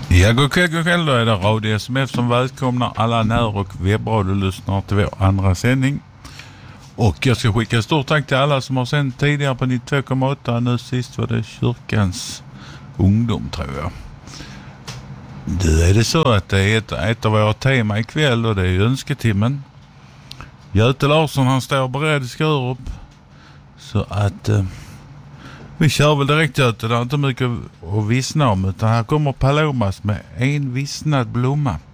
Ja, god kväll då är det Radio SMF som välkomnar alla när- och webbradiolyssnare till vår andra sändning. Och jag ska skicka stort tack till alla som har sänt tidigare på 92,8. Nu sist var det Kyrkans ungdom, tror jag. Nu är det så att det är ett av våra tema ikväll och det är önsketimmen. Göte Larsson, han står beredd i Skurup. Så att vi kör väl direkt, Göte. Det är inte mycket att vissna om, utan här kommer Palomas med En vissnad blomma.